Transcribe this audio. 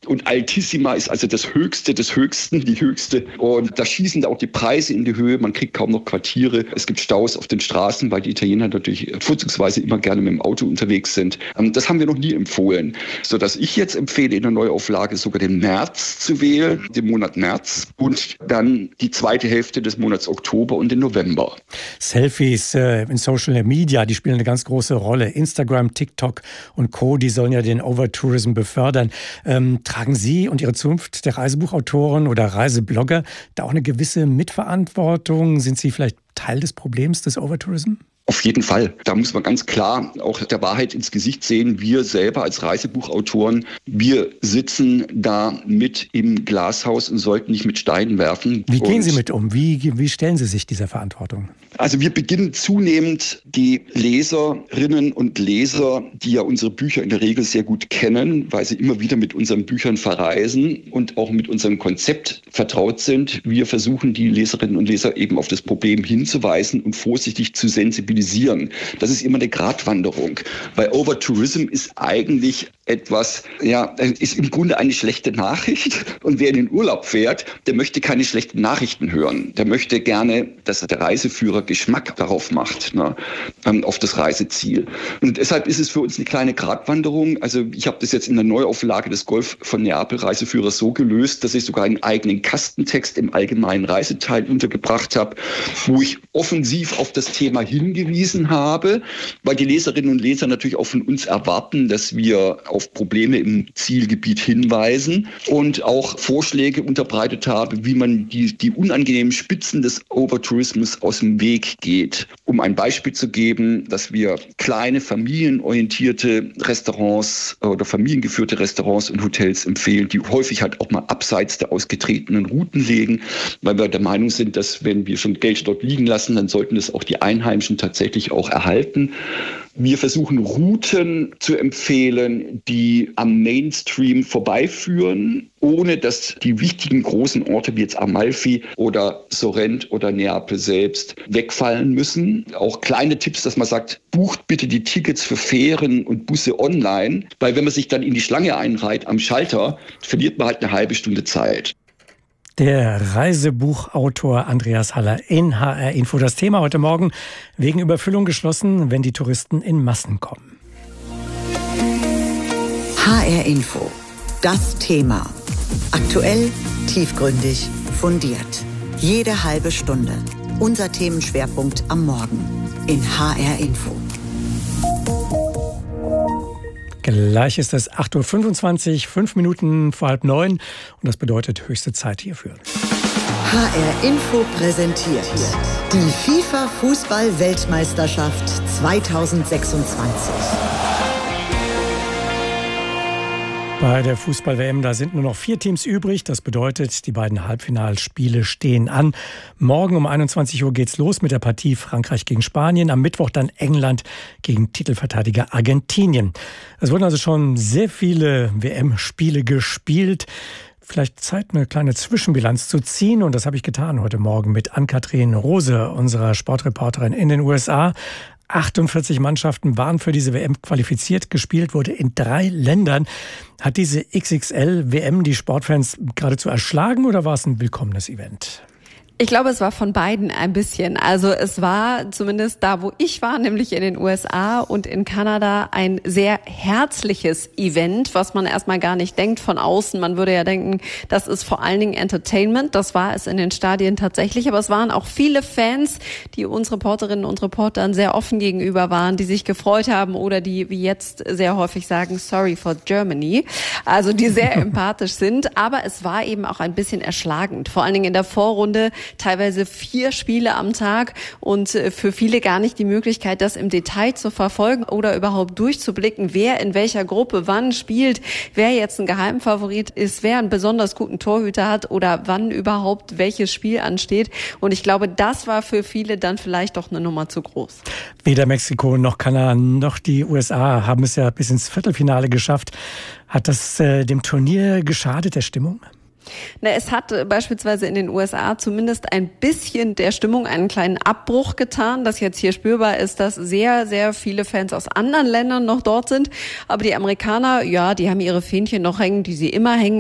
Und Altissima ist also das Höchste des Höchsten, die Höchste. Und da schießen da auch die Preise in die Höhe. Man kriegt kaum noch Quartiere. Es gibt Staus auf den Straßen, weil die Italiener natürlich vorzugsweise immer gerne mit dem Auto unterwegs sind. Das haben wir noch nie empfohlen. Sodass ich jetzt empfehle, in der Neuauflage sogar den März zu wählen, den Monat März und dann die zweite Hälfte des Monats Oktober und den November. Selfies in Social Media, die spielen eine ganz große Rolle. Instagram, TikTok und Co., die sollen ja den Overtourism befördern. Tragen Sie und Ihre Zunft der Reisebuchautoren oder Reiseblogger da auch eine gewisse Mitverantwortung? Sind Sie vielleicht Teil des Problems des Overtourism? Auf jeden Fall. Da muss man ganz klar auch der Wahrheit ins Gesicht sehen. Wir selber als Reisebuchautoren, wir sitzen da mit im Glashaus und sollten nicht mit Steinen werfen. Wie gehen Sie mit um? Wie stellen Sie sich dieser Verantwortung? Also wir beginnen zunehmend die Leserinnen und Leser, die ja unsere Bücher in der Regel sehr gut kennen, weil sie immer wieder mit unseren Büchern verreisen und auch mit unserem Konzept vertraut sind. Wir versuchen die Leserinnen und Leser eben auf das Problem hinzuweisen und vorsichtig zu sensibilisieren. Das ist immer eine Gratwanderung, weil Overtourism ist eigentlich etwas, ist im Grunde eine schlechte Nachricht. Und wer in den Urlaub fährt, der möchte keine schlechten Nachrichten hören. Der möchte gerne, dass der Reiseführer Geschmack darauf macht, auf das Reiseziel. Und deshalb ist es für uns eine kleine Gratwanderung. Also ich habe das jetzt in der Neuauflage des Golf von Neapel Reiseführers so gelöst, dass ich sogar einen eigenen Kastentext im allgemeinen Reiseteil untergebracht habe, wo ich offensiv auf das Thema hingewiesen habe, weil die Leserinnen und Leser natürlich auch von uns erwarten, dass wir auf Probleme im Zielgebiet hinweisen und auch Vorschläge unterbreitet habe, wie man die unangenehmen Spitzen des Overtourismus aus dem Weg geht. Um ein Beispiel zu geben, dass wir kleine familienorientierte Restaurants oder familiengeführte Restaurants und Hotels empfehlen, die häufig halt auch mal abseits der ausgetretenen Routen liegen, weil wir der Meinung sind, dass wenn wir schon Geld dort liegen lassen, dann sollten es auch die Einheimischen tatsächlich auch erhalten. Wir versuchen Routen zu empfehlen, die am Mainstream vorbeiführen, ohne dass die wichtigen großen Orte wie jetzt Amalfi oder Sorrent oder Neapel selbst wegfallen müssen. Auch kleine Tipps, dass man sagt, bucht bitte die Tickets für Fähren und Busse online, weil wenn man sich dann in die Schlange einreiht am Schalter, verliert man halt eine halbe Stunde Zeit. Der Reisebuchautor Andreas Haller in HR Info. Das Thema heute Morgen: wegen Überfüllung geschlossen, wenn die Touristen in Massen kommen. HR Info. Das Thema. Aktuell, tiefgründig, fundiert. Jede halbe Stunde. Unser Themenschwerpunkt am Morgen in HR Info. Gleich ist es 8.25 Uhr, 5 Minuten vor 8:30 und das bedeutet höchste Zeit hierfür. HR Info präsentiert die FIFA-Fußball-Weltmeisterschaft 2026. Bei der Fußball-WM, da sind nur noch 4 Teams übrig. Das bedeutet, die beiden Halbfinalspiele stehen an. Morgen um 21 Uhr geht's los mit der Partie Frankreich gegen Spanien. Am Mittwoch dann England gegen Titelverteidiger Argentinien. Es wurden also schon sehr viele WM-Spiele gespielt. Vielleicht Zeit, eine kleine Zwischenbilanz zu ziehen. Und das habe ich getan heute Morgen mit Ann-Kathrin Rose, unserer Sportreporterin in den USA. 48 Mannschaften waren für diese WM qualifiziert. Gespielt wurde in 3 Ländern. Hat diese XXL-WM die Sportfans geradezu erschlagen oder war es ein willkommenes Event? Ich glaube, es war von beiden ein bisschen. Also es war zumindest da, wo ich war, nämlich in den USA und in Kanada, ein sehr herzliches Event, was man erstmal gar nicht denkt von außen. Man würde ja denken, das ist vor allen Dingen Entertainment. Das war es in den Stadien tatsächlich. Aber es waren auch viele Fans, die uns Reporterinnen und Reportern sehr offen gegenüber waren, die sich gefreut haben oder die, wie jetzt sehr häufig sagen, sorry for Germany. Also die sehr empathisch sind. Aber es war eben auch ein bisschen erschlagend. Vor allen Dingen in der Vorrunde teilweise 4 Spiele am Tag und für viele gar nicht die Möglichkeit, das im Detail zu verfolgen oder überhaupt durchzublicken, wer in welcher Gruppe wann spielt, wer jetzt ein Geheimfavorit ist, wer einen besonders guten Torhüter hat oder wann überhaupt welches Spiel ansteht. Und ich glaube, das war für viele dann vielleicht doch eine Nummer zu groß. Weder Mexiko noch Kanada noch die USA haben es ja bis ins Viertelfinale geschafft. Hat das dem Turnier geschadet, der Stimmung? Na, es hat beispielsweise in den USA zumindest ein bisschen der Stimmung einen kleinen Abbruch getan, dass jetzt hier spürbar ist, dass sehr, sehr viele Fans aus anderen Ländern noch dort sind. Aber die Amerikaner, ja, die haben ihre Fähnchen noch hängen, die sie immer hängen